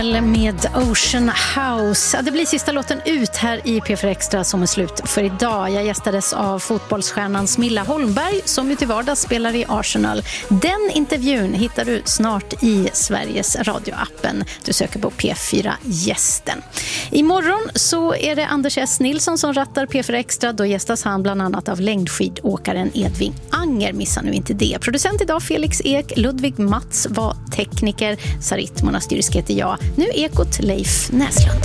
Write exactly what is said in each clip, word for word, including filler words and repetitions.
Med Ocean House. Ja, det blir sista låten ut här i P fyra Extra som är slut för idag. Jag gästades av fotbollsstjärnan Smilla Holmberg som ju till vardags spelar i Arsenal. Den intervjun hittar du snart i Sveriges radioappen. Du söker på P fyra Gästen. Imorgon så är det Anders S. Nilsson som rattar P fyra Extra. Då gästas han bland annat av längdskidåkaren Edvin Anger. Missa nu inte det. Producent idag Felix Ek. Ludvig Mats var tekniker. Sarit Monastyrisk heter jag. Nu Ekot Leif Näslund.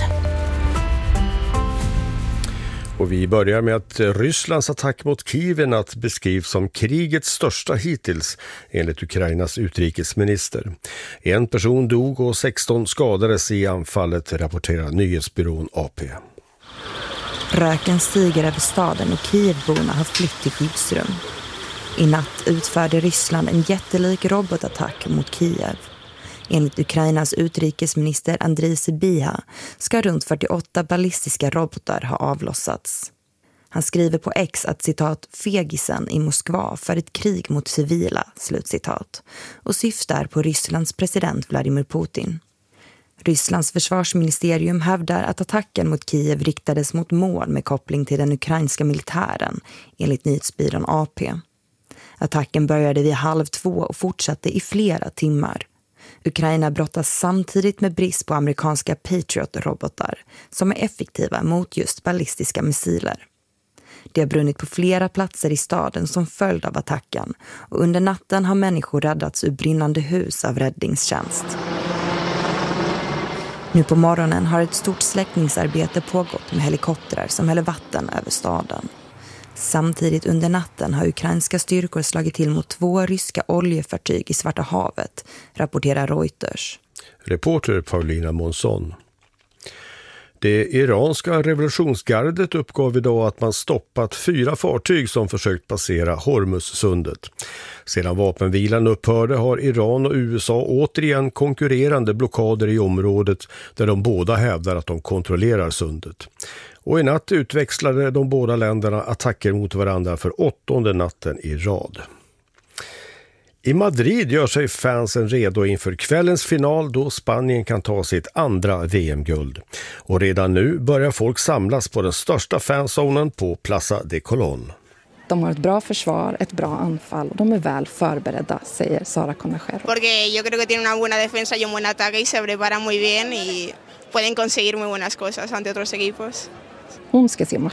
Och vi börjar med att Rysslands attack mot Kiev beskrivs som krigets största hittills enligt Ukrainas utrikesminister. En person dog och sexton skadades i anfallet, rapporterar nyhetsbyrån A P. Röken stiger över staden och Kievborna har flytt till skyddsrum. I natt utförde Ryssland en jättelik robotattack mot Kiev. Enligt Ukrainas utrikesminister Andriy Sybiha ska runt fyrtioåtta ballistiska robotar ha avlossats. Han skriver på X att citat fegisen i Moskva för ett krig mot civila, slutcitat, och syftar på Rysslands president Vladimir Putin. Rysslands försvarsministerium hävdar att attacken mot Kiev riktades mot mål med koppling till den ukrainska militären, enligt nyhetsbyrån A P. Attacken började vid halv två och fortsatte i flera timmar. Ukraina brottas samtidigt med brist på amerikanska Patriot-robotar som är effektiva mot just ballistiska missiler. Det har brunnit på flera platser i staden som följd av attacken och under natten har människor räddats ur brinnande hus av räddningstjänst. Nu på morgonen har ett stort släckningsarbete pågått med helikoptrar som häller vatten över staden. Samtidigt under natten har ukrainska styrkor slagit till mot två ryska oljefartyg i Svarta havet, rapporterar Reuters. Reporter Paulina Månsson. Det iranska revolutionsgardet uppgav idag att man stoppat fyra fartyg som försökt passera Hormuzsundet. Sedan vapenvilan upphörde har Iran och U S A återigen konkurrerande blockader i området där de båda hävdar att de kontrollerar sundet. Och i natt utväxlade de båda länderna attacker mot varandra för åttonde natten i rad. I Madrid gör sig fansen redo inför kvällens final då Spanien kan ta sitt andra V M-guld. Och redan nu börjar folk samlas på den största fanzonen på Plaza de Colón. De har ett bra försvar, ett bra anfall och de är väl förberedda, säger Sara Conejero. Porque yo creo que tiene una buena defensa y un buen ataque y se preparan muy bien y pueden conseguir muy buenas cosas ante otros equipos. Hon ska se matchen